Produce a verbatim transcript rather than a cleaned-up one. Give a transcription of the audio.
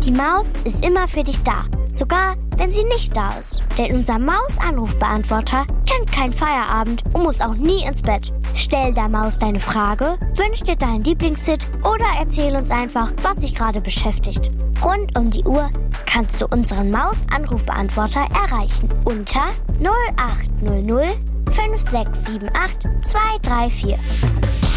Die Maus ist immer für dich da, sogar wenn sie nicht da ist. Denn unser Maus-Anrufbeantworter kennt keinen Feierabend und muss auch nie ins Bett. Stell der Maus deine Frage, wünsch dir deinen Lieblingshit oder erzähl uns einfach, was dich gerade beschäftigt. Rund um die Uhr kannst du unseren Maus-Anrufbeantworter erreichen unter null acht null null fünf sechs sieben acht zwei drei vier.